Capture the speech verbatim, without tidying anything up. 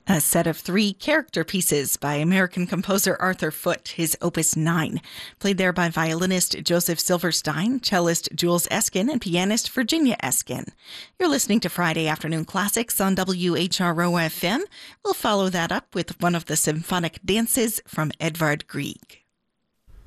A set of three character pieces by American composer Arthur Foote, his Opus nine, played there by violinist Joseph Silverstein, cellist Jules Eskin, and pianist Virginia Eskin. You're listening to Friday Afternoon Classics on W H R O F M. We'll follow that up with one of the symphonic dances from Edvard Grieg.